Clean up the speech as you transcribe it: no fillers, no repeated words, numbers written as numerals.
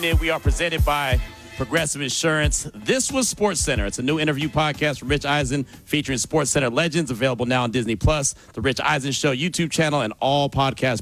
We are presented by Progressive Insurance. This was SportsCenter. It's a new interview podcast from Rich Eisen featuring SportsCenter legends, available now on Disney+, The Rich Eisen Show YouTube channel, and all podcast